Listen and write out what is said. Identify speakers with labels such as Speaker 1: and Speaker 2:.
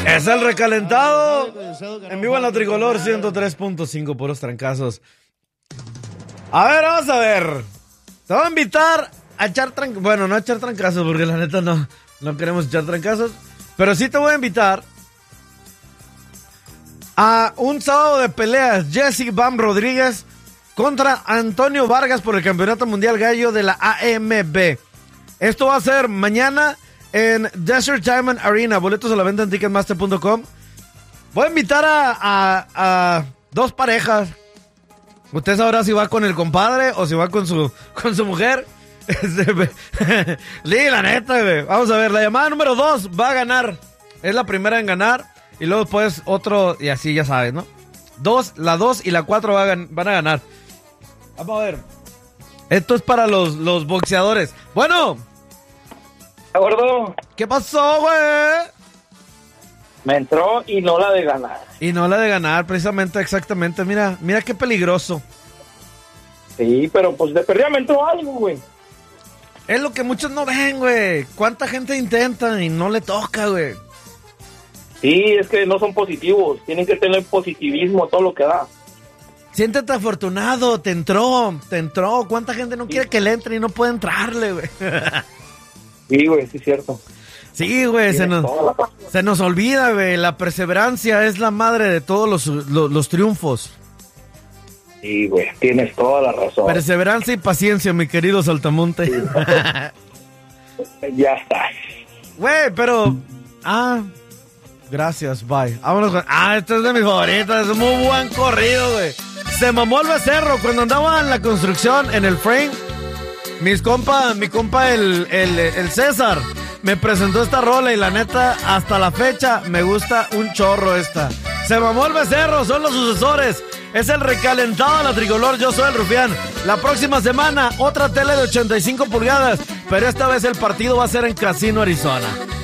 Speaker 1: Es el recalentado. En vivo en la Tricolor 103.5, puros trancazos. A ver, vamos a ver. Te voy a invitar a echar trancazos. Bueno, no a echar trancazos, porque la neta no queremos echar trancazos. Pero sí te voy a invitar a un sábado de peleas. Jesse Bam Rodríguez contra Antonio Vargas por el Campeonato Mundial Gallo de la AMB. Esto va a ser mañana en Desert Diamond Arena. Boletos a la venta en Ticketmaster.com. Voy a invitar a dos parejas. Usted sabrá si va con el compadre o si va con su mujer. Sí, la neta, güey. Vamos a ver, la llamada número 2 va a ganar. Es la primera en ganar. Y luego después otro, y así ya sabes, ¿no? La 2 y la 4 van a ganar. Vamos a ver. Esto es para los boxeadores. Bueno.
Speaker 2: Gordo.
Speaker 1: ¿Qué pasó, güey?
Speaker 2: Me entró y no la de ganar.
Speaker 1: Y no la de ganar, precisamente, exactamente. Mira qué peligroso.
Speaker 2: Sí, pero pues de perdida me entró algo, güey.
Speaker 1: Es lo que muchos no ven, güey. ¿Cuánta gente intenta y no le toca, güey?
Speaker 2: Sí, es que no son positivos. Tienen que tener positivismo, todo lo que da.
Speaker 1: Siéntete afortunado, te entró. ¿Cuánta gente no quiere que le entre y no puede entrarle, güey?
Speaker 2: Sí, güey, sí es cierto.
Speaker 1: Sí, güey, se nos olvida, güey. La perseverancia es la madre de todos los triunfos.
Speaker 2: Sí, güey, tienes toda la razón.
Speaker 1: Perseverancia y paciencia, mi querido Saltamonte. Sí.
Speaker 2: Ya está.
Speaker 1: Güey, pero... gracias, bye. Vámonos con... este es de mis favoritas. Es muy buen corrido, güey. Se mamó el becerro cuando andaba en la construcción, en el frame. Mi compa el César me presentó esta rola y la neta, hasta la fecha, me gusta un chorro esta. Se mamó el becerro, son los sucesores. Es el recalentado de la Tricolor, yo soy el Rufián. La próxima semana, otra tele de 85 pulgadas, pero esta vez el partido va a ser en Casino, Arizona.